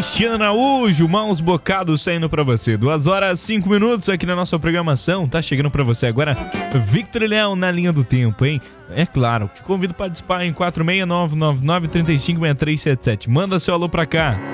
Cristiano Araújo, Maus Bocados saindo pra você. 2h05 aqui na nossa programação. Tá chegando pra você agora Victor e Léo na linha do tempo, hein? É claro, te convido para participar em 46999356377. Manda seu alô pra cá.